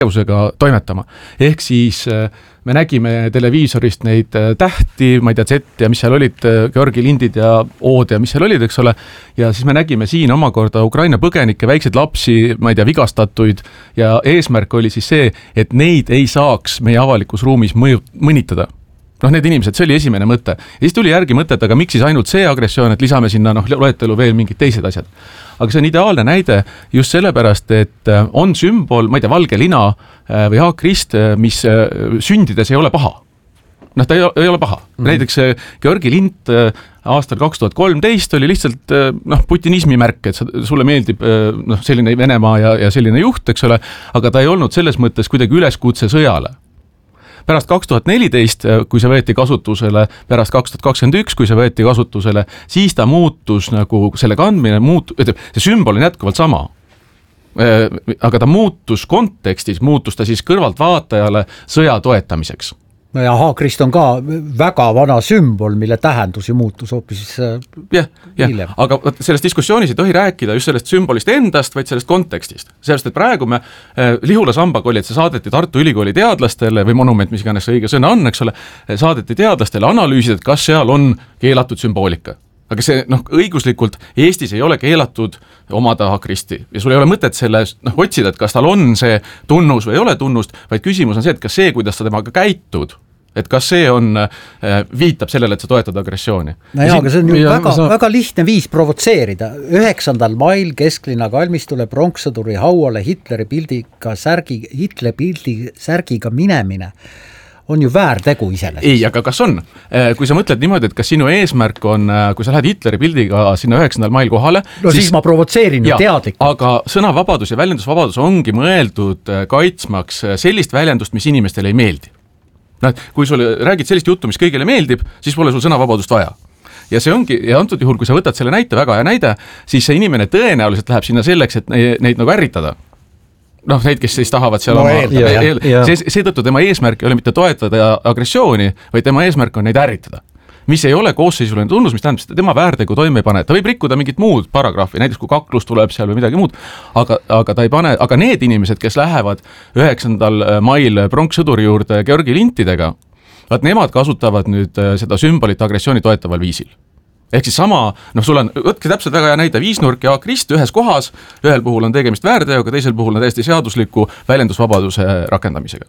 tegevusega toimetama. Ehk siis me nägime televiisorist neid tähti, ma ei tea, Z ja mis seal olid, Georgi lindid ja ood ja mis seal olid, eks ole. Ja siis me nägime siin omakorda Ukraina põgenikke, väikseid lapsi, ma ei tea, vigastatuid ja eesmärk oli siis see, et neid ei saaks meie avalikus ruumis mõnitada. Need inimesed, see oli esimene mõte. Ja siis tuli järgi mõte, aga miks siis ainult see agressioon, et lisame sinna loetelu veel mingid teised asjad. Aga see on ideaalne näide just sellepärast, et on sümbol, ma ei tea, valge lina või haakrist, mis sündides ei ole paha. Ta ei ole paha. Näiteks Georgi lint aastal 2013 oli lihtsalt putinismi märk, et sulle meeldib selline Venemaa ja selline juht, eks ole, aga ta ei olnud selles mõttes kuidagi üleskutse sõjale. Pärast 2014, kui see võeti kasutusele, pärast 2021, kui see võeti kasutusele, siis ta muutus nagu selle kandmine, see sümbol on jätkuvalt sama. Aga ta muutus kontekstis, muutus ta siis kõrvalt vaatajale sõja toetamiseks. No ja haakrist on ka väga vana sümbol, mille tähendus ju muutus hoopis hiljem. Aga selles diskussioonis ei tohi rääkida just sellest sümbolist endast, vaid sellest kontekstist. Sellest, et praegu me Lihula sambaga oli, et see saadeti Tartu Ülikooli teadlastele või monument, mis iganes õige sõna on, eks ole, saadeti teadlastele analüüsida, et kas seal on keelatud sümboolika. Aga see õiguslikult Eestis ei ole keelatud omada haakristi ja sul ei ole mõtet selle otsida, et kas tal on see tunnus või ei ole tunnust, vaid küsimus on see, et kas see, kuidas sa temaga käitud, et kas see viitab sellele, et sa toetad agressiooni. No jah, aga see on ju väga lihtne viis provotseerida. 9. mail kesklinna kalmistule pronkssõduri hauale Hitleri pildiga särgiga minemine on ju väärtegu iseenesest. Ei, aga kas on? Kui sa mõtled niimoodi, et kas sinu eesmärk on, kui sa lähed Hitleri pildiga sinna 9. mail kohale, siis ma provotseerin ju teadlikult. Aga sõnavabadus ja väljendusvabadus ongi mõeldud kaitsmaks sellist väljendust, mis inimestele ei meeldi. Kui sulle räägid sellist juttu, mis kõigile meeldib, siis pole sul sõnavabadust vaja. Ja see ongi, ja antud juhul, kui sa võtad selle näite, väga hea näide, siis see inimene tõenäoliselt läheb sinna selleks, et neid nagu ärritada. Neid, kes siis tahavad seal seetõttu tema eesmärk ei ole mitte toetada agressiooni, vaid tema eesmärk on neid ärritada. Mis ei ole koosseisuline tunnus, mis tähendab, et tema väärtegu toime ei pane. Ta võib rikkuda mingit muud paragrahvi, näiteks kui kaklus tuleb seal või midagi muud, aga ta ei pane, aga need inimesed, kes lähevad 9. mail pronkssõduri juurde Georgi lintidega, nemad kasutavad nüüd seda sümbolit agressiooni toetaval viisil. Ehk siis sama, sul on, võtke täpselt väga hea näide, viisnurk ja krist ühes kohas, ühel puhul on tegemist väärteoga, teisel puhul on täiesti seadusliku väljendusvabaduse rakendamisega.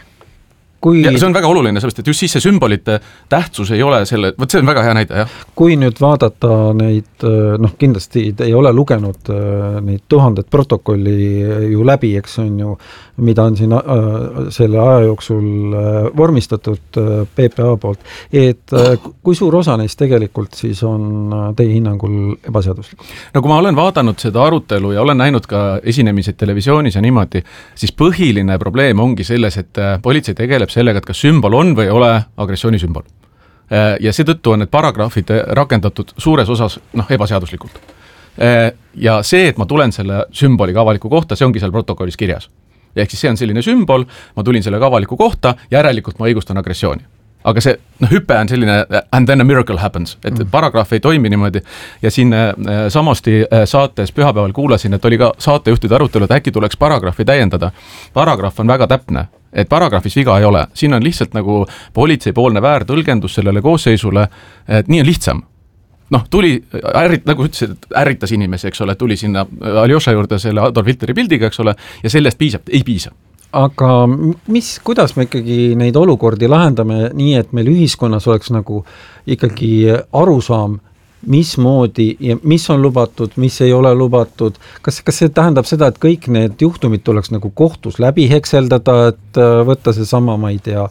Ja see on väga oluline, sellest, et just siis see sümbolite tähtsus ei ole selle, see on väga hea näide, jah. Kui nüüd vaadata neid, kindlasti ei ole lugenud neid 1000 protokolli ju läbi, eks on ju, mida on siin selle aja jooksul vormistatud PPA poolt, et kui suur osa neist tegelikult siis on teie hinnangul ebaseaduslikud? No kui ma olen vaadanud seda arutelu ja olen näinud ka esinemised televisioonis ja niimoodi, siis põhiline probleem ongi selles, et politsei tegeleb sellega, et kas sümbol on või ei ole agressioonisümbol. Ja seetõttu on need paragrahvid rakendatud suures osas ebaseaduslikult. Ja see, et ma tulen selle sümboliga avaliku kohta, see ongi seal protokollis kirjas. Ehk siis see on selline sümbol, ma tulin sellega avaliku kohta, järelikult ma õigustan agressiooni. Aga see hüpe on selline and then a miracle happens, et paragrahv ei toimi niimoodi ja siin samasti saates pühapäeval kuulasin, et oli ka saatejuhtide arutelu, et äkki tuleks paragrahvi täiendada. Paragrahv on väga täpne, et paragrahvis viga ei ole. Siin on lihtsalt nagu politseipoolne väärtõlgendus sellele koosseisule, et nii on lihtsam. Tuli, nagu ütlesid, ärritas inimesi, eks ole, tuli sinna Aljoša juurde selle Adolf Hitleri pildiga, eks ole, ja sellest piisab, ei piisa. Aga kuidas me ikkagi neid olukordi lahendame nii, et meil ühiskonnas oleks nagu ikkagi arusaam, mismoodi ja mis on lubatud, mis ei ole lubatud. Kas see tähendab seda, et kõik need juhtumid tuleks nagu kohtus läbi hekseldada, et võtta see sama, ma ei tea,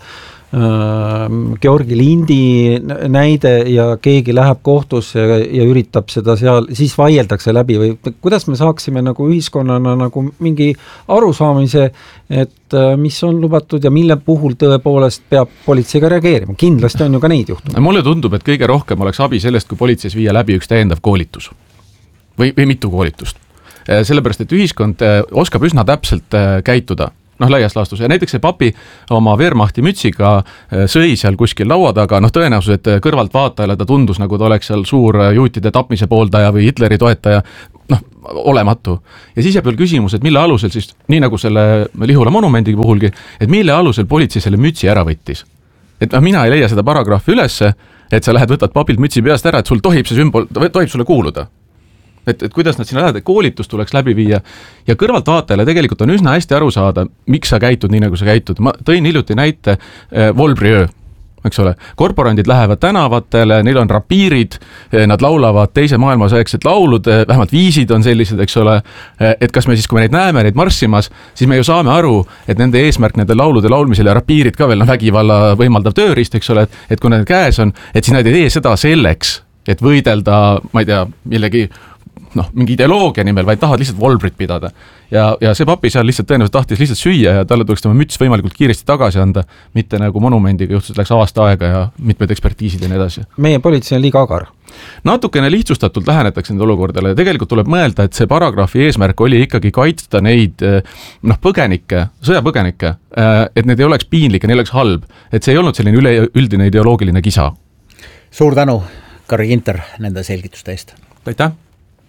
Georgi lindi näide ja keegi läheb kohtusse ja üritab seda seal, siis vaieldakse läbi või kuidas me saaksime nagu ühiskonnana nagu mingi arusaamise, et mis on lubatud ja mille puhul tõepoolest peab politseiga reageerima. Kindlasti on ju ka neid juhtumeid. Mulle tundub, et kõige rohkem oleks abi sellest, kui politseis viia läbi üks täiendav koolitus või mitu koolitust. Sellepärast, et ühiskond oskab üsna täpselt käituda. noh, laias laastus ja näiteks see papi oma Wehrmachti mütsiga sõi seal kuskil laua taga, noh tõenäosus, et kõrvalt vaatajale ta tundus, nagu ta oleks seal suur juutide tapmise pooldaja või Hitleri toetaja, noh, olematu. Ja siis jääb veel küsimus, et mille alusel siis, nii nagu selle Lihula monumendi puhulgi, et mille alusel politsei selle mütsi ära võttis. Et mina ei leia seda paragrahvi ülesse, et sa lähed, võtad papilt mütsi peast ära, et sul tohib see sümbol, tohib sulle kuuluda. Et kuidas nad sinna lähevad, et koolitus tuleks läbi viia ja kõrvalt vaatajale tegelikult on üsna hästi aru saada, miks sa käitud nii, nagu sa käitud. Ma tõin hiljuti näite Volbriöö, eks ole, korporandid lähevad tänavatele, neil on rapiirid, nad laulavad teise maailmasõjagsed laulud, vähemalt viisid on sellised, eks ole, et kas me siis, kui me neid näeme, neid marssimas, siis me ju saame aru, et nende eesmärk nende laulude laulmisel ja rapiirid ka veel vägivalla võimaldav tööriist, eks ole, et kui need käes on, et siis nad ei tee seda selleks, et võidelda, ma ei tea, millegi mingi ideoloogia nimel, vaid tahavad lihtsalt Volbrit pidada. Ja see papi seal lihtsalt tõenäoliselt tahtis lihtsalt süüa ja talle tuleks tema müts võimalikult kiiresti tagasi anda, mitte nagu monumendiga juhtus, läks aasta aega ja mitmed ekspertiisid ja nii edasi. Meie politsei on liiga agar. Natukene lihtsustatult lähenetakse nende olukordale ja tegelikult tuleb mõelda, et see paragrahvi eesmärk oli ikkagi kaitsta neid põgenikke, sõjapõgenikke, et need ei oleks piinlik ja neil oleks halb, et see ei olnud selline üldine ideoloogiline kisa. Suur tänu, Kari Ginter, nende selgituste eest. Aitäh!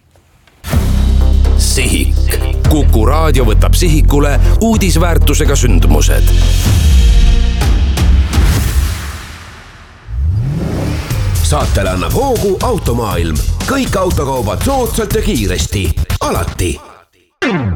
Sihik. Kuku raadio võtab sihikule uudisväärtusega sündmused. Saatele annab hoogu Automaailm. Kõik autokaubad soodsalt ja kiiresti. Alati.